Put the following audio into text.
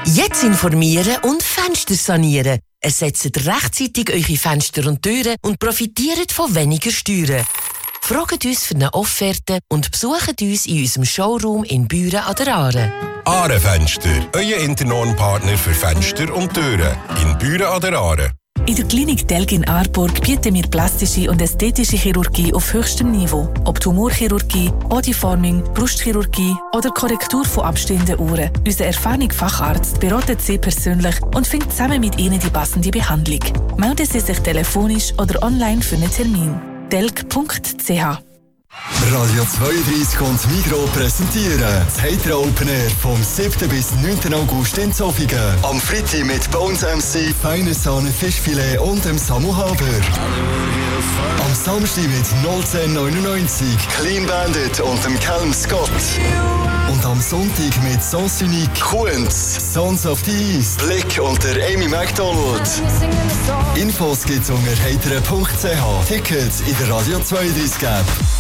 Jetzt informieren und Fenster sanieren. Ersetzt rechtzeitig eure Fenster und Türen und profitiert von weniger Steuern. Fragt uns für eine Offerte und besucht uns in unserem Showroom in Büren an der Aare. Aare Fenster, euer Internorm-Partner für Fenster und Türen. In Büren an der Aare. In der Klinik Delg in Aarburg bieten wir plastische und ästhetische Chirurgie auf höchstem Niveau. Ob Tumorchirurgie, Bodyforming, Brustchirurgie oder Korrektur von abstehenden Ohren. Unser erfahrener Facharzt beratet Sie persönlich und findet zusammen mit Ihnen die passende Behandlung. Melden Sie sich telefonisch oder online für einen Termin. delg.ch. Radio 32 und Migro präsentieren das Hater Open Air vom 7. bis 9. August in Zofingen. Am Freitag mit Bones MC, feine Sahne Fischfilet und dem Samu Haber. Am Samstag mit 01099, Clean Bandit und dem Calm Scott. Und am Sonntag mit Sens Unique, Queens, Sons of the East, Blick und der Amy MacDonald. Infos gibt's unter hater.ch. Tickets in der Radio 32 App.